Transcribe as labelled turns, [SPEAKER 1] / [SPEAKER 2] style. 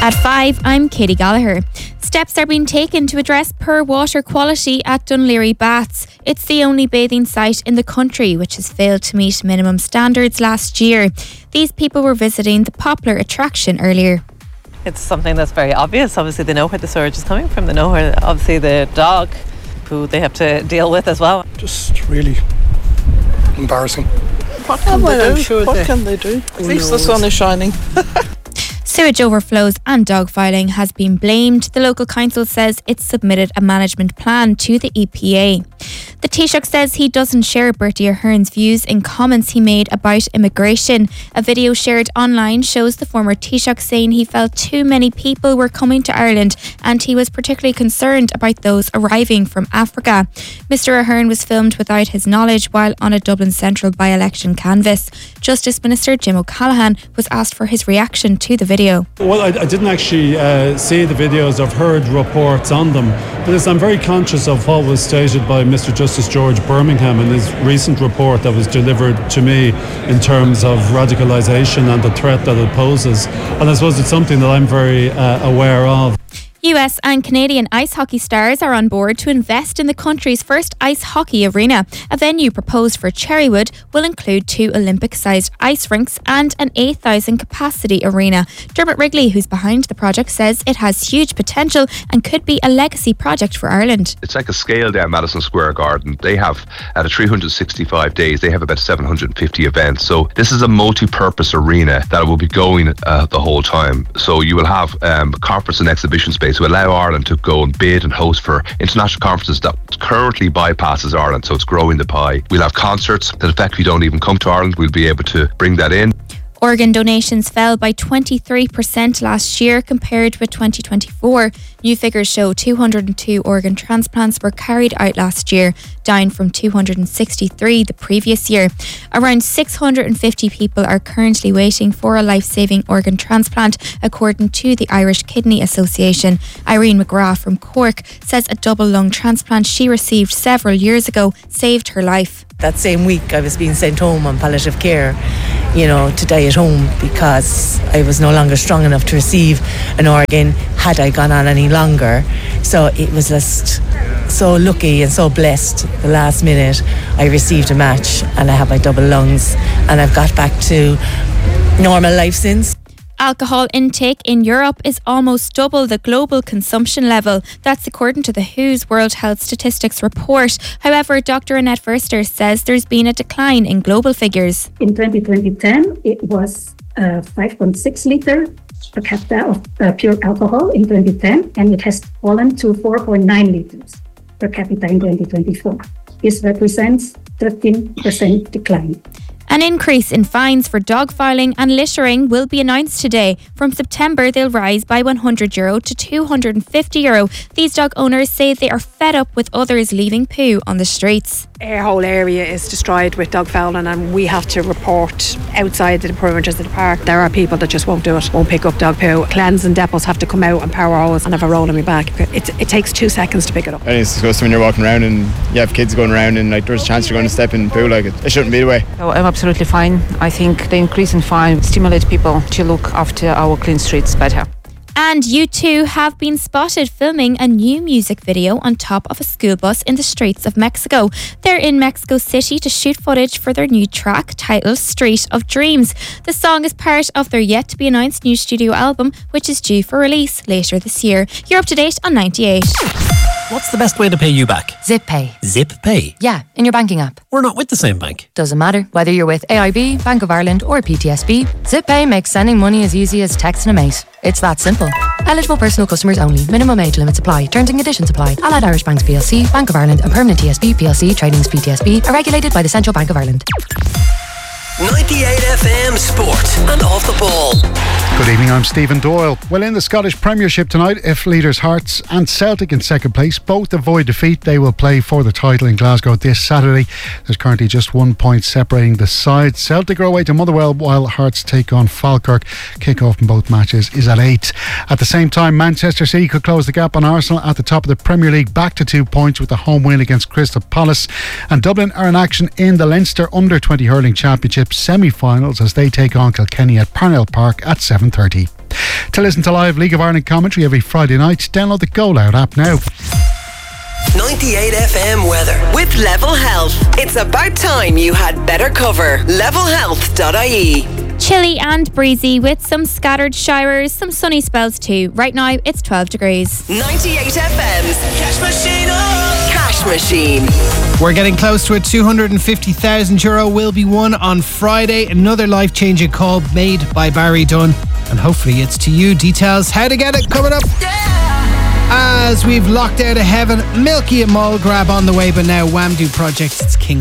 [SPEAKER 1] At 5, I'm Katie Gallagher. Steps are being taken to address poor water quality at Dunleary Baths. It's the only bathing site in the country which has failed to meet minimum standards last year. These people were visiting the popular attraction earlier.
[SPEAKER 2] It's something that's very obvious. Obviously they know where the sewage is coming from. They know where, obviously, the dog who they have to deal with as well.
[SPEAKER 3] Just really embarrassing.
[SPEAKER 4] What can they do? At least the sun is shining.
[SPEAKER 1] Sewage overflows and dogfiling has been blamed. The local council says it's submitted a management plan to the EPA. The Taoiseach says he doesn't share Bertie Ahern's views in comments he made about immigration. A video shared online shows the former Taoiseach saying he felt too many people were coming to Ireland and he was particularly concerned about those arriving from Africa. Mr Ahern was filmed without his knowledge while on a Dublin Central by-election canvass. Justice Minister Jim O'Callaghan was asked for his reaction to the video.
[SPEAKER 5] Well, I didn't actually see the videos. I've heard reports on them. But I'm very conscious of what was stated by Mr Justice George Birmingham in his recent report that was delivered to me in terms of radicalisation and the threat that it poses. And I suppose it's something that I'm very aware of.
[SPEAKER 1] US and Canadian ice hockey stars are on board to invest in the country's first ice hockey arena. A venue proposed for Cherrywood will include 2 Olympic-sized ice rinks and an 8,000 capacity arena. Dermot Wrigley, who's behind the project, says it has huge potential and could be a legacy project for Ireland.
[SPEAKER 6] It's like a scale down Madison Square Garden. They have, at 365 days, they have about 750 events. So this is a multi-purpose arena that will be going the whole time. So you will have conference and exhibition space to allow Ireland to go and bid and host for international conferences that currently bypasses Ireland, so it's growing the pie. We'll have concerts that effectively don't even come to Ireland. We'll be able to bring that in.
[SPEAKER 1] Organ donations fell by 23% last year compared with 2024. New figures show 202 organ transplants were carried out last year, down from 263 the previous year. Around 650 people are currently waiting for a life-saving organ transplant, according to the Irish Kidney Association. Irene McGrath from Cork says a double lung transplant she received several years ago saved her life.
[SPEAKER 7] That same week I was being sent home on palliative care, to die at home because I was no longer strong enough to receive an organ had I gone on any longer. So it was just so lucky and so blessed. The last minute I received a match and I have my double lungs and I've got back to normal life since.
[SPEAKER 1] Alcohol intake in Europe is almost double the global consumption level. That's according to the WHO's World Health Statistics report. However, Dr. Annette Verster says there's been a decline in global figures.
[SPEAKER 8] In 2010, it was 5.6 litre per capita of pure alcohol in 2010, and it has fallen to 4.9 litres per capita in 2024. This represents 13% decline.
[SPEAKER 1] An increase in fines for dogfiling and littering will be announced today. From September, they'll rise by €100 to €250. These dog owners say they are fed up with others leaving poo on the streets.
[SPEAKER 9] Our whole area is destroyed with dogfouling and we have to report outside the perimeters of the park. There are people that just won't do it, won't pick up dog poo. Clans and depots have to come out and power hose and have a roll on my back. It takes 2 seconds to pick it up.
[SPEAKER 10] And it's disgusting when you're walking around and you have kids going around and there's a chance you're going to step in the poo. It shouldn't be the way.
[SPEAKER 11] So I'm absolutely fine. I think the increase in fine stimulates people to look after our clean streets better.
[SPEAKER 1] And U2 have been spotted filming a new music video on top of a school bus in the streets of Mexico. They're in Mexico City to shoot footage for their new track titled Street of Dreams. The song is part of their yet-to-be-announced new studio album, which is due for release later this year. You're up to date on 98.
[SPEAKER 12] What's the best way to pay you back?
[SPEAKER 13] ZipPay.
[SPEAKER 12] ZipPay?
[SPEAKER 13] Yeah, in your banking app.
[SPEAKER 12] We're not with the same bank.
[SPEAKER 13] Doesn't matter. Whether you're with AIB, Bank of Ireland or PTSB, ZipPay makes sending money as easy as texting a mate. It's that simple. Eligible personal customers only. Minimum age limits apply. Terms and conditions apply. Allied Irish Banks PLC, Bank of Ireland and Permanent TSB PLC Tradings PTSB are regulated by the Central Bank of Ireland.
[SPEAKER 14] 98 FM Sport and Off the Ball.
[SPEAKER 15] Good evening, I'm Stephen Doyle. Well, in the Scottish Premiership tonight, if leaders Hearts and Celtic in second place both avoid defeat, they will play for the title in Glasgow this Saturday. There's currently just 1 point separating the sides. Celtic are away to Motherwell while Hearts take on Falkirk. Kick-off in both matches is at 8. At the same time, Manchester City could close the gap on Arsenal at the top of the Premier League back to 2 points with the home win against Crystal Palace. And Dublin are in action in the Leinster Under-20 Hurling Championship semi-finals as they take on Kilkenny at Parnell Park at 7:30. To listen to live League of Ireland commentary every Friday night, download the Go Loud app now.
[SPEAKER 14] 98 FM weather with Level Health. It's about time you had better cover. Levelhealth.ie.
[SPEAKER 1] Chilly and breezy with some scattered showers, some sunny spells too. Right now it's 12 degrees.
[SPEAKER 14] 98 FM's Cash Machine. Cash Machine.
[SPEAKER 16] We're getting close to it. €250,000 will be won on Friday. Another life-changing call made by Barry Dunn, and hopefully it's to you. Details how to get it coming up. As we've locked out of heaven, Milky and Mole Grab on the way, but now Whamdoo Project, it's King.